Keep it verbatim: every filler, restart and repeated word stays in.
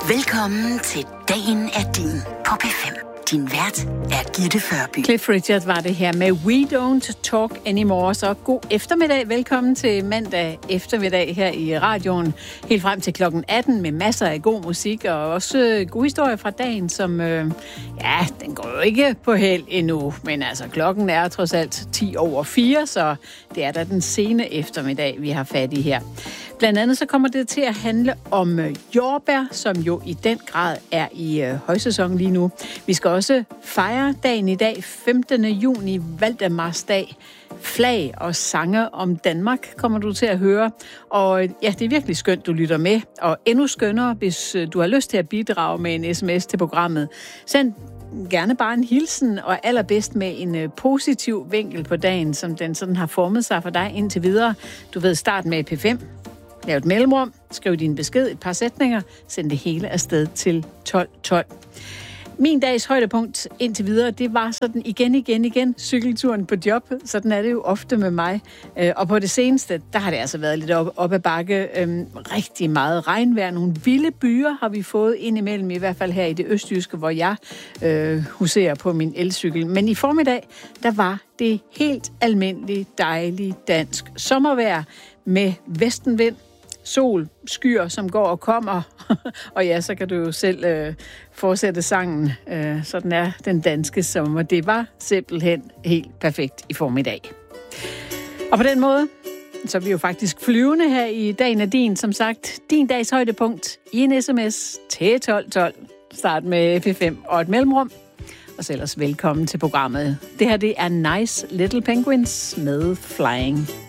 Velkommen til Dagen er din på P fem. Din vært er Gitte Førby. Cliff Richard var det her med We Don't Talk Anymore. Så god eftermiddag. Velkommen til mandag eftermiddag her i radioen. Helt frem til klokken atten med masser af god musik og også gode historier fra dagen, som, øh, ja, den går jo ikke på held endnu. Men altså, klokken er trods alt ti over fire, så det er da den sene eftermiddag, vi har fat i her. Blandt andet så kommer det til at handle om jordbær, som jo i den grad er i øh, højsæson lige nu. Vi skal også fejre dagen i dag, femtende juni, Valdemarsdag. Flag og sange om Danmark kommer du til at høre. Og ja, det er virkelig skønt, du lytter med. Og endnu skønnere, hvis du har lyst til at bidrage med en sms til programmet. Send gerne bare en hilsen, og allerbedst med en uh, positiv vinkel på dagen, som den sådan har formet sig for dig indtil videre. Du ved, start med P fem. Lav et mellemrum, skriv din besked, et par sætninger, send det hele afsted til tolv tolv. Min dags højdepunkt indtil videre, det var sådan igen, igen, igen, cykelturen på job. Sådan er det jo ofte med mig. Og på det seneste, der har det altså været lidt op, op ad bakke. Øhm, rigtig meget regnvejr. Nogle vilde byer har vi fået indimellem, i hvert fald her i det østjyske, hvor jeg øh, huserer på min elcykel. Men i formiddag, der var det helt almindeligt, dejligt dansk sommervejr med vestenvind. Sol, skyer, som går og kommer. Og ja, så kan du jo selv øh, fortsætte sangen. Øh, sådan er den danske sommer. Det var simpelthen helt perfekt i formiddag. Og på den måde, så er vi jo faktisk flyvende her i Dagen er din. Som sagt, din dags højdepunkt i en sms til tolv tolv. Start med P fem og et mellemrum. Og så ellers velkommen til programmet. Det her, det er Nice Little Penguins med Flying.